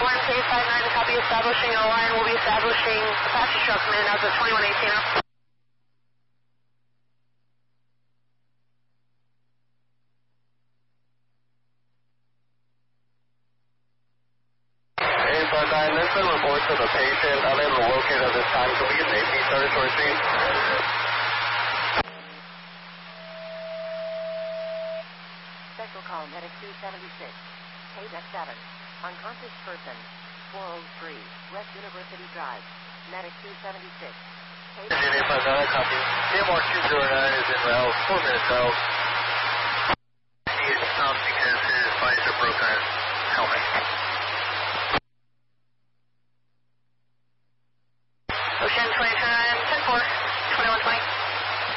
1K59, copy establishing a line. We'll be establishing Apache truck man out to 2118. Listen, report to the patient, unable to locate at this time. Can we get an AP started for a scene? Special call, medic 276. KDEC 7. Unconscious person. 403. West University Drive. Medic 276. Indian 859, copy. DMR 209 is in route. 4 minutes out.